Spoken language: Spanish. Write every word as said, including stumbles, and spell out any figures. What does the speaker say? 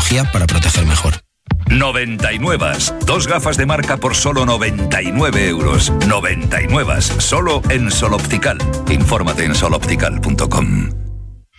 tecnología para proteger mejor. noventa y nueve. Dos gafas de marca por solo noventa y nueve euros. noventa y nueve. Solo en Sol Optical. Infórmate en sol optical punto com.